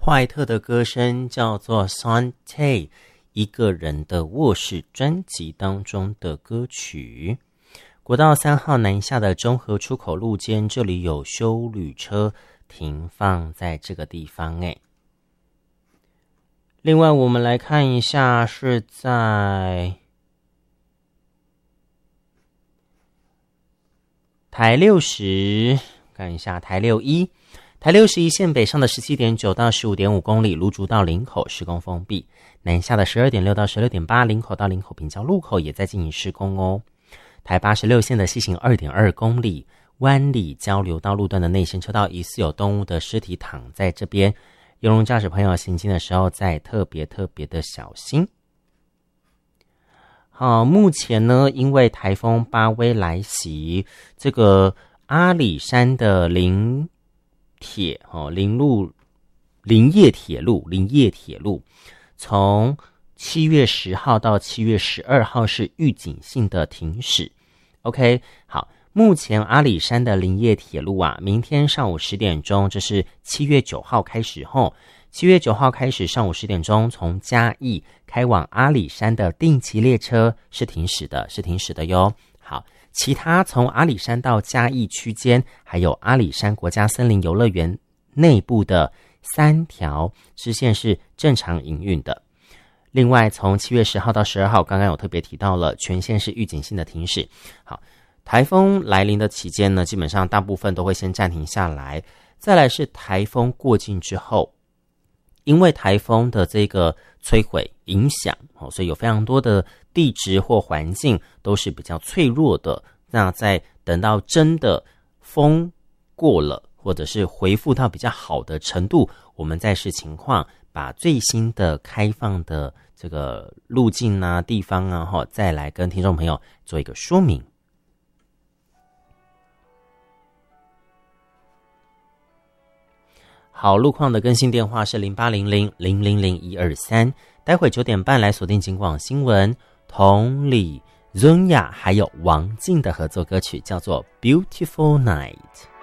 怀特的歌声叫做 Santé， 一个人的卧室专辑当中的歌曲。国道3号南下的中和出口路肩，这里有休旅车停放在这个地方。另外我们来看一下，是在台60，看一下台61，台61线北上的 17.9 到 15.5 公里，芦竹到林口施工封闭，南下的 12.6 到 16.8 林口到林口平交路口也在进行施工哦。台86线的西行 2.2 公里，湾里交流道路段的内线车道疑似有动物的尸体躺在这边，游龙驾驶朋友行经的时候再特别的小心。好，目前呢，因为台风巴威来袭，这个阿里山的林业铁路从7月10号到7月12号是预警性的停驶。OK， 好，目前阿里山的林业铁路啊，明天上午10点钟，这是7月9号开始后，7月9号开始上午10点钟，从嘉义开往阿里山的定期列车是停驶的哟。好，其他从阿里山到嘉义区间，还有阿里山国家森林游乐园内部的3条支线是正常营运的。另外从7月10号到12号，刚刚有特别提到了，全线是预警性的停驶。好，台风来临的期间呢，基本上大部分都会先暂停下来。再来是台风过境之后，因为台风的这个摧毁影响，所以有非常多的地质或环境都是比较脆弱的。那在等到真的风过了，或者是恢复到比较好的程度，我们再视情况把最新的开放的这个路径啊、地方啊，再来跟听众朋友做一个说明。好，路况的更新电话是0800-000-123，待会9点半来锁定警广新闻。同理，Zonya 还有王静的合作歌曲叫做 Beautiful Night。